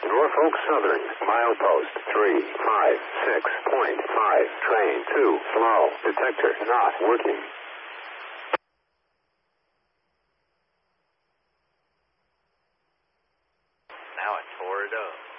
Norfolk Southern, milepost 356.5, train 2, slow, detector not working. Now I tore it up.